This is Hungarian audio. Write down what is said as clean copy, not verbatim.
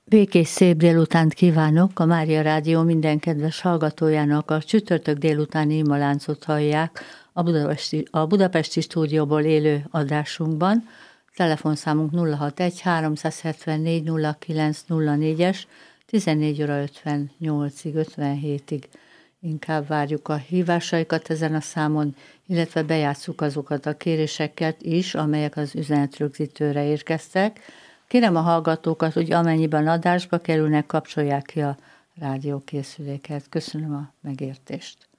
Békés szép délutánt kívánok! A Mária Rádió minden kedves hallgatójának a csütörtök délutáni imaláncot hallják a budapesti stúdióból élő adásunkban. Telefonszámunk 061 374 0904-es, 14 óra 58-ig, 57-ig. Inkább várjuk a hívásaikat ezen a számon, illetve bejátsszuk azokat a kéréseket is, amelyek az üzenetrögzítőre érkeztek. Kérem a hallgatókat, hogy amennyiben adásba kerülnek, kapcsolják ki a rádiókészüléket. Köszönöm a megértést.